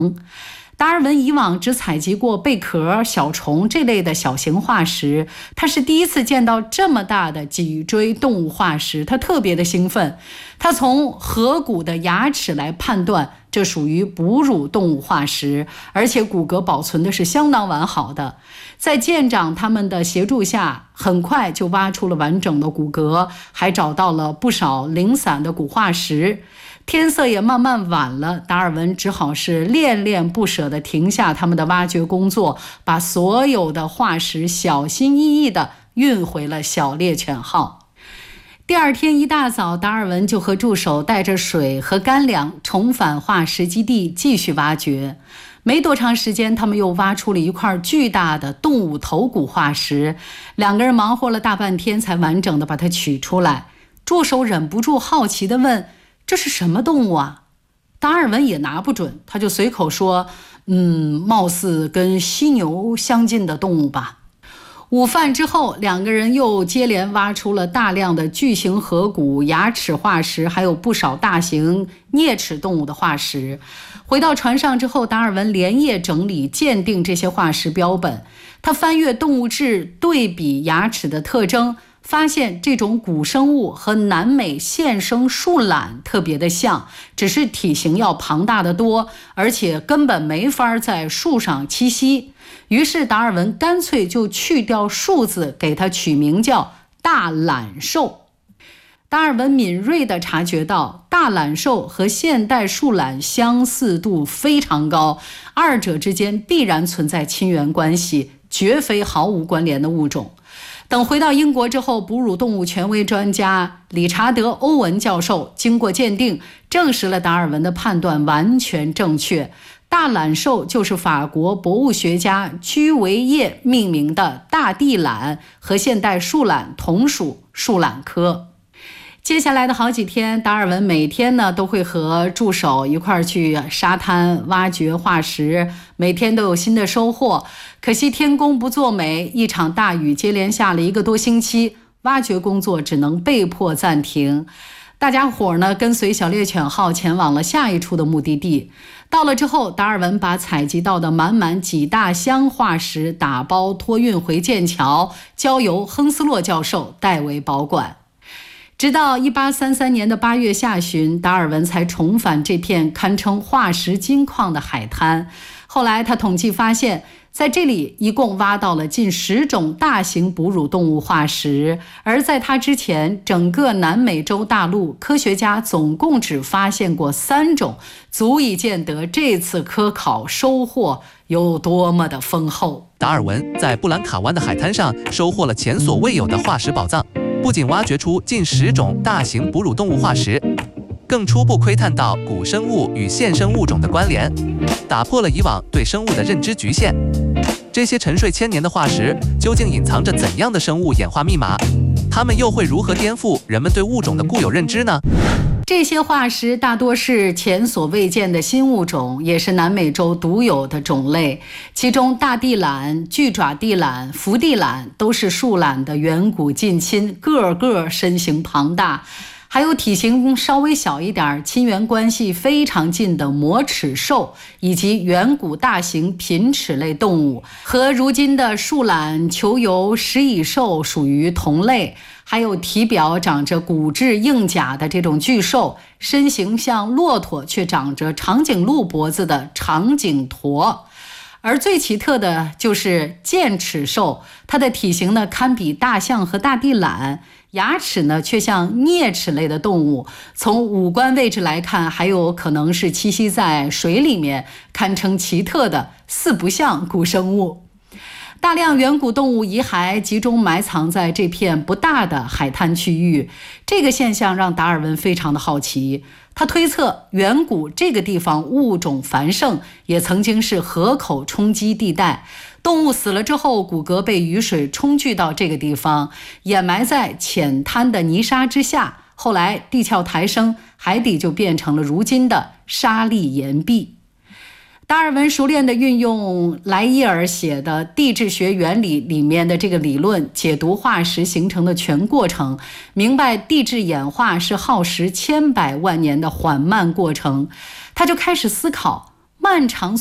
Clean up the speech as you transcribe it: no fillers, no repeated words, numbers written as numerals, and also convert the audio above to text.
达尔文以往只采集过贝壳、小虫这类的小型化石，他是第一次见到这么大的脊椎动物化石，他特别的兴奋。他从颌骨的牙齿来判断，这属于哺乳动物化石，而且骨骼保存的是相当完好的。在舰长他们的协助下，很快就挖出了完整的骨骼，还找到了不少零散的骨化石。天色也慢慢晚了，达尔文只好是恋恋不舍地停下他们的挖掘工作，把所有的化石小心翼翼地运回了小猎犬号。第二天一大早，达尔文就和助手带着水和干粮重返化石基地继续挖掘。没多长时间，他们又挖出了一块巨大的动物头骨化石，两个人忙活了大半天才完整地把它取出来。助手忍不住好奇地问，这是什么动物啊？达尔文也拿不准，他就随口说，貌似跟犀牛相近的动物吧。午饭之后，两个人又接连挖出了大量的巨型颌骨、牙齿化石，还有不少大型啮齿动物的化石。回到船上之后，达尔文连夜整理鉴定这些化石标本。他翻阅动物志，对比牙齿的特征，发现这种古生物和南美现生树懒特别的像，只是体型要庞大得多，而且根本没法在树上栖息。于是达尔文干脆就去掉树字，给它取名叫大懒兽。达尔文敏锐地察觉到，大懒兽和现代树懒相似度非常高，二者之间必然存在亲缘关系，绝非毫无关联的物种。等回到英国之后，哺乳动物权威专家理查德·欧文教授经过鉴定，证实了达尔文的判断完全正确。大懒兽就是法国博物学家居维叶命名的大地懒，和现代树懒同属树懒科。接下来的好几天，达尔文每天呢都会和助手一块儿去沙滩挖掘化石，每天都有新的收获。可惜天公不作美，一场大雨接连下了1个多星期，挖掘工作只能被迫暂停。大家伙呢跟随小猎犬号前往了下一处的目的地。到了之后，达尔文把采集到的满满几大箱化石打包托运回剑桥，交由亨斯洛教授代为保管。直到1833年的8月下旬，达尔文才重返这片堪称化石金矿的海滩。后来他统计发现，在这里一共挖到了近10种大型哺乳动物化石，而在他之前，整个南美洲大陆科学家总共只发现过3种，足以见得这次科考收获有多么的丰厚。 达尔文在布兰卡湾的海滩上收获了前所未有的化石宝藏，不仅挖掘出近10种大型哺乳动物化石，更初步窥探到古生物与现生物种的关联，打破了以往对生物的认知局限。这些沉睡千年的化石究竟隐藏着怎样的生物演化密码？它们又会如何颠覆人们对物种的固有认知呢？ 这些化石大多是前所未见的新物种，也是南美洲独有的种类。其中大地懒、巨爪地懒、福地懒都是树懒的远古近亲，个个身形庞大。还有体型稍微小一点、亲缘关系非常近的魔齿兽，以及远古大型品齿类动物，和如今的树懒、球游、食蚁兽属于同类。还有体表长着骨质硬甲的这种巨兽，身形像骆驼却长着长颈鹿脖子的长颈驼。而最奇特的就是剑齿兽，它的体型呢堪比大象和大地懒，牙齿呢却像啮齿类的动物，从五官位置来看，还有可能是栖息在水里面，堪称奇特的四不像古生物。大量远古动物遗骸集中埋藏在这片不大的海滩区域，这个现象让达尔文非常的好奇。他推测远古这个地方物种繁盛，也曾经是河口冲积地带，动物死了之后，骨骼被雨水冲聚到这个地方，掩埋在浅滩的泥沙之下，后来地壳抬升，海底就变成了如今的沙砾岩壁。达尔文熟练地运用莱伊尔写的《地质学原理》里面的这个理论，解读化石形成的全过程，明白地质演化是耗时千百万年的缓慢过程。他就开始思考， 漫长